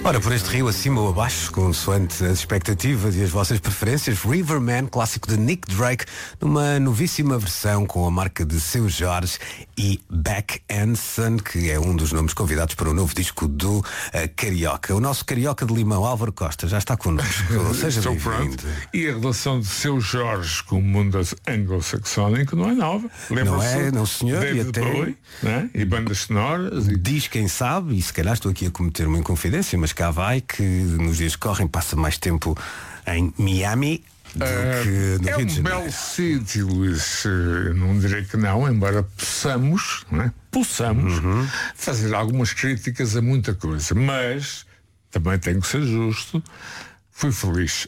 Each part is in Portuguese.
Ora, por este rio acima ou abaixo, consoante as expectativas e as vossas preferências, Riverman, clássico de Nick Drake, numa novíssima versão com a marca de Seu Jorge e Beck Hansen, que é um dos nomes convidados para o novo disco do Carioca. O nosso Carioca de Limão, Álvaro Costa, já está connosco. Seja bem-vindo. E a relação de Seu Jorge com o mundo anglo-saxónico não é nova. Não é, não senhor. David e até Bowie, né? E bandas sonoras. Diz quem sabe, e se calhar estou aqui a cometer uma inconfidência, mas cá vai, que nos dias que correm passa mais tempo em Miami do que no Rio de Janeiro. É um belo sítio, Luís. Não direi que não, embora possamos, né? Fazer algumas críticas a muita coisa, mas também tenho que ser justo. Fui feliz.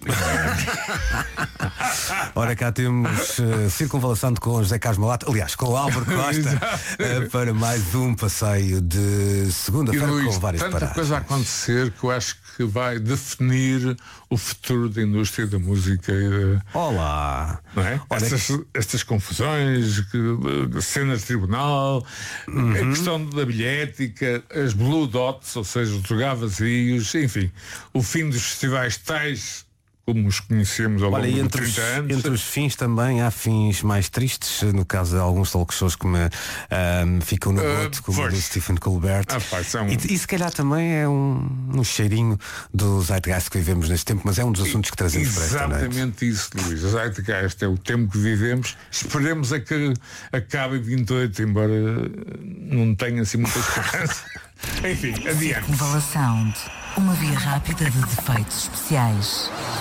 Ora, cá temos Circunvalação com José Carlos Malato, aliás, com o Álvaro Costa, para mais um passeio de segunda-feira com várias tanta paradas. coisa a acontecer que eu acho que vai definir o futuro da indústria da música. Olá! Não é? Estas confusões, cenas de tribunal, a questão da bilhética, as Blue Dots, ou seja, os lugares vazios, enfim, o fim dos festivais tais como os conhecemos ao longo de 30 anos. Entre os fins também há fins mais tristes, no caso de alguns talk shows que me ficam no bote, como o do Stephen Colbert. E se calhar também é um cheirinho do Zeitgeist que vivemos neste tempo, mas é um dos assuntos que trazemos para esta noite. Exatamente isso, Luís. O Zeitgeist é o tempo que vivemos. Esperemos a que acabe 28, embora não tenha assim muita esperança. Enfim, adiante. Circunvalação, uma via rápida de defeitos especiais.